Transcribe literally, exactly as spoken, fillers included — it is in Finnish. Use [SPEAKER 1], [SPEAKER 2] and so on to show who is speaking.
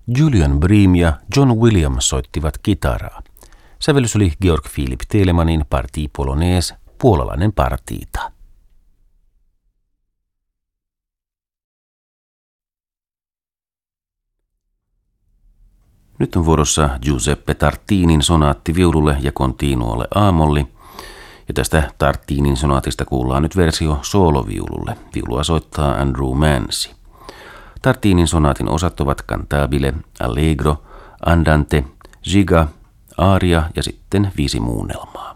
[SPEAKER 1] Julian Bream ja John Williams soittivat kitaraa. Sävellys oli Georg Philipp Telemanin Partie Polonaise, puolalainen partiita. Nyt on vuorossa Giuseppe Tartinin sonaatti viululle ja continuolle aamolli. Ja tästä Tartinin sonaatista kuullaan nyt versio sooloviululle. Viulua soittaa Andrew Mansi. Tartinin sonaatin osat ovat cantabile, allegro, andante, giga, aria ja sitten viisi muunnelmaa.